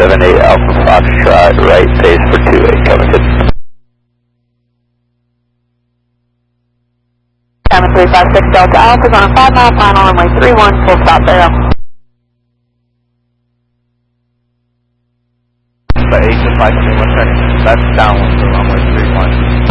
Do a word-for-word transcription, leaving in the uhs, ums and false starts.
seven eight Alpha Foxtrot, right face for two eight, covered. Seven three five six Delta Alpha is on a five mile final runway three one, full stop there. eight to five, one second. That's downwind for runway three one.